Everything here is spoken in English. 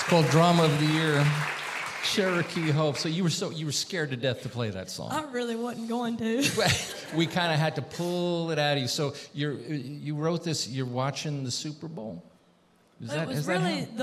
called Drama of the Year. Cherokee Hope. So you were scared to death to play that song. I really wasn't going to. We kind of had to pull it out of you. So you wrote this. You're watching the Super Bowl. It was really